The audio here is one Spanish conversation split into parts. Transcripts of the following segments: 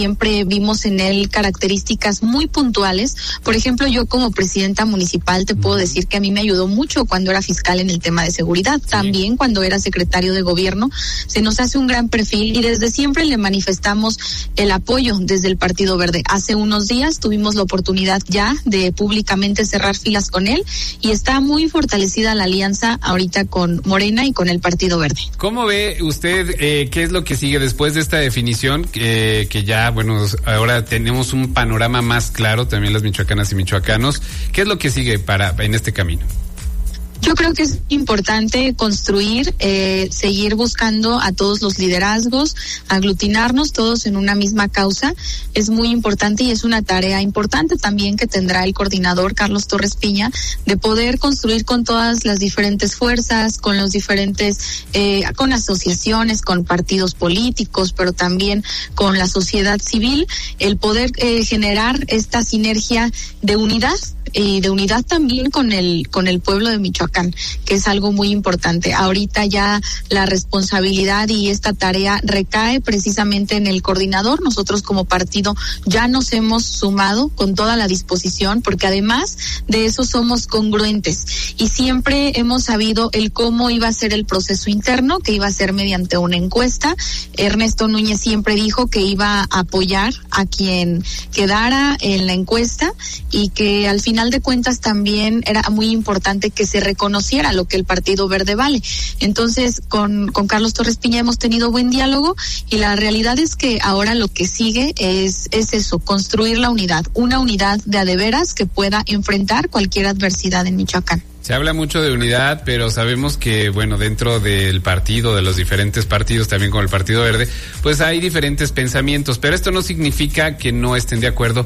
siempre vimos en él características muy puntuales. Por ejemplo, yo como presidenta municipal te puedo decir que a mí me ayudó mucho cuando era fiscal en el tema de seguridad. También cuando era secretario de gobierno se nos hace un gran perfil y desde siempre le manifestamos el apoyo desde el Partido Verde. Hace unos días tuvimos la oportunidad ya de públicamente cerrar filas con él y está muy fortalecida la alianza ahorita con Morena y con el Partido Verde. ¿Cómo ve usted qué es lo que sigue después de esta definición que ya, bueno, ahora tenemos un panorama más claro, también las michoacanas y michoacanos? ¿Qué es lo que sigue en este camino? Yo creo que es importante construir, seguir buscando a todos los liderazgos, aglutinarnos todos en una misma causa. Es muy importante y es una tarea importante también que tendrá el coordinador Carlos Torres Piña de poder construir con todas las diferentes fuerzas, con los diferentes, con asociaciones, con partidos políticos, pero también con la sociedad civil, el poder generar esta sinergia de unidad y de unidad también con el pueblo de Michoacán, que es algo muy importante. Ahorita ya la responsabilidad y esta tarea recae precisamente en el coordinador. Nosotros como partido ya nos hemos sumado con toda la disposición, porque además de eso somos congruentes y siempre hemos sabido el cómo iba a ser el proceso interno, que iba a ser mediante una encuesta. Ernesto Núñez siempre dijo que iba a apoyar a quien quedara en la encuesta y que al final de cuentas también era muy importante que se reconociera lo que el Partido Verde vale. Entonces con Carlos Torres Piña hemos tenido buen diálogo y la realidad es que ahora lo que sigue es eso, construir la unidad, una unidad de a de veras que pueda enfrentar cualquier adversidad en Michoacán. Se habla mucho de unidad, pero sabemos que, bueno, dentro del partido, de los diferentes partidos, también con el Partido Verde, pues hay diferentes pensamientos, pero esto no significa que no estén de acuerdo,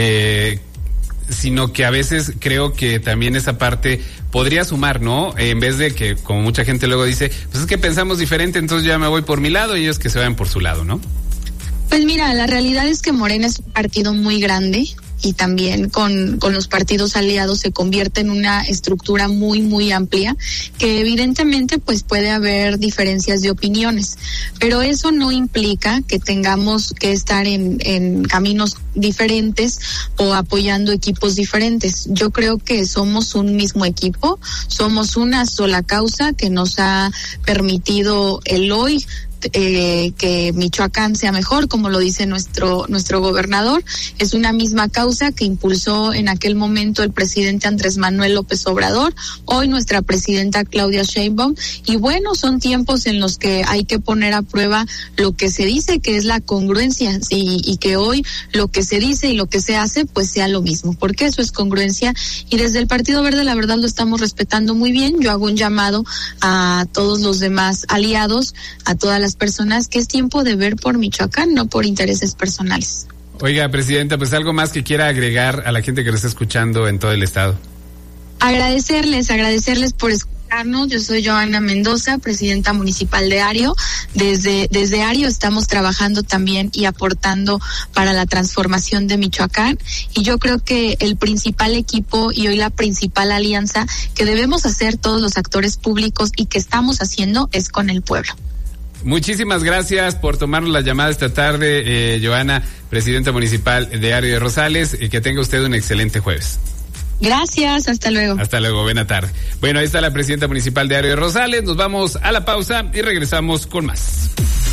sino que a veces creo que también esa parte podría sumar, ¿no? En vez de que, como mucha gente luego dice, pues es que pensamos diferente, entonces ya me voy por mi lado y ellos que se vayan por su lado, ¿no? Pues mira, la realidad es que Morena es un partido muy grande y también con los partidos aliados se convierte en una estructura muy, muy amplia, que evidentemente pues puede haber diferencias de opiniones, pero eso no implica que tengamos que estar en caminos diferentes o apoyando equipos diferentes. Yo creo que somos un mismo equipo, somos una sola causa que nos ha permitido el hoy que Michoacán sea mejor, como lo dice nuestro gobernador. Es una misma causa que impulsó en aquel momento el presidente Andrés Manuel López Obrador, hoy nuestra presidenta Claudia Sheinbaum, y bueno, son tiempos en los que hay que poner a prueba lo que se dice, que es la congruencia, y que hoy lo que se dice y lo que se hace pues sea lo mismo, porque eso es congruencia, y desde el Partido Verde la verdad lo estamos respetando muy bien. Yo hago un llamado a todos los demás aliados, a todas las personas, que es tiempo de ver por Michoacán, no por intereses personales. Oiga, presidenta, pues algo más que quiera agregar a la gente que nos está escuchando en todo el estado. Agradecerles por escucharnos. Yo soy Joana Mendoza, presidenta municipal de Ario. Desde Ario estamos trabajando también y aportando para la transformación de Michoacán, y yo creo que el principal equipo y hoy la principal alianza que debemos hacer todos los actores públicos y que estamos haciendo es con el pueblo. Muchísimas gracias por tomarnos la llamada esta tarde, Joana, presidenta municipal de Ario de Rosales, y que tenga usted un excelente jueves. Gracias, hasta luego. Hasta luego, buena tarde. Bueno, ahí está la presidenta municipal de Ario de Rosales, nos vamos a la pausa y regresamos con más.